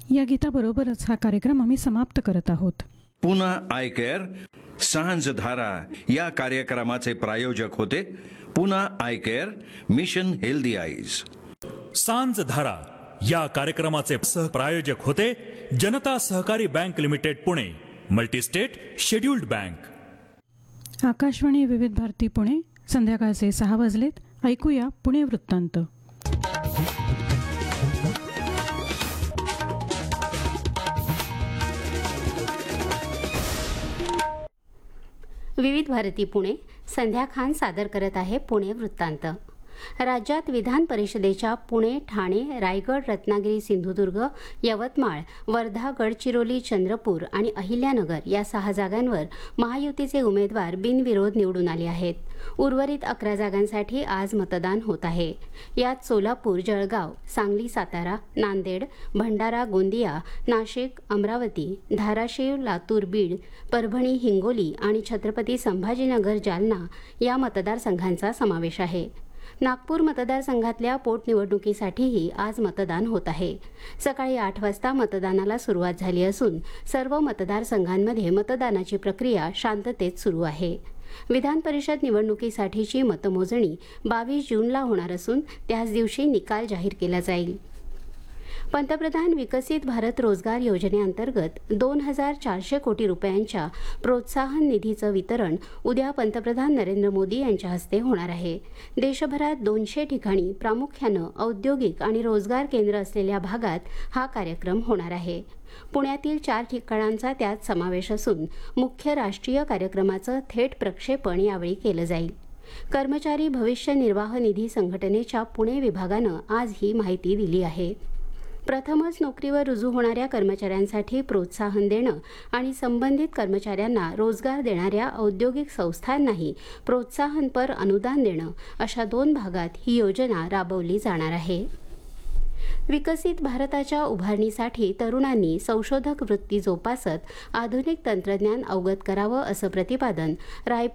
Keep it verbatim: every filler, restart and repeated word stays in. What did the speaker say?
या गीताबरोबरच हा कार्यक्रम आम्ही समाप्त करत आहोत. पुन्हा आय केअर सांझ धारा या कार्यक्रमाचे प्रायोजक होते पुन्हा I care mission healthy eyes. सांझ धारा या कार्यक्रमाचे सहप्रायोजक होते जनता सहकारी bank limited Pune, multi-state scheduled bank. Akashvani विविध भारती पुणे, संध्याकाळचे सहा वाजलेत. ऐकूया पुणे वृत्तांत. विविध भारती पुणे, संध्या खान सादर करत आहे पुणे वृत्तांत. राज्यात विधान परिषदेच्या पुणे, ठाणे, रायगड, रत्नागिरी, सिंधुदुर्ग, यवतमाळ, वर्धा, गडचिरोली, चंद्रपूर आणि अहिल्यानगर या सहा जागांवर महायुतीचे उमेदवार बिनविरोध निवडून आले आहेत. उर्वरित अकरा जागांसाठी आज मतदान होत आहे. यात सोलापूर, जळगाव, सांगली, सातारा, नांदेड, भंडारा, गोंदिया, नाशिक, अमरावती, धाराशिव, लातूर, बीड, परभणी, हिंगोली आणि छत्रपती संभाजीनगर, जालना या मतदारसंघांचा समावेश आहे. नागपूर मतदारसंघातल्या पोटनिवडणुकीसाठीही आज मतदान होत आहे. सकाळी आठ वाजता मतदानाला सुरुवात झाली असून सर्व मतदारसंघांमध्ये मतदानाची प्रक्रिया शांततेत सुरू आहे. विधान परिषद निवडणुकीसाठीची मतमोजणी बावीस जूनला होणार असून त्याच दिवशी निकाल जाहीर केला जाईल. पंतप्रधान विकसित भारत रोजगार योजनेअंतर्गत दोन हजार चारशे कोटी रुपयांच्या प्रोत्साहन निधीचं वितरण उद्या पंतप्रधान नरेंद्र मोदी यांच्या हस्ते होणार आहे. देशभरात दोनशे ठिकाणी प्रामुख्यानं औद्योगिक आणि रोजगार केंद्र असलेल्या भागात हा कार्यक्रम होणार आहे. पुण्यातील चार ठिकाणांचा त्यात समावेश असून मुख्य राष्ट्रीय कार्यक्रमाचं थेट प्रक्षेपण यावेळी केलं जाईल. कर्मचारी भविष्य निर्वाह निधी संघटनेच्या पुणे विभागानं आज ही माहिती दिली आहे. प्रथमच नोकरीवर रुजू होणाऱ्या कर्मचाऱ्यांसाठी प्रोत्साहन देणं आणि संबंधित कर्मचाऱ्यांना रोजगार देणाऱ्या औद्योगिक संस्थांनाही प्रोत्साहनपर अनुदान देणं अशा दोन भागात ही योजना राबवली जाणार आहे. विकसित भारताच्या उभारणीसाठी तरुणांनी संशोधक वृत्ती जोपासत आधुनिक तंत्रज्ञान अवगत करावं असं प्रतिपादन रायपूर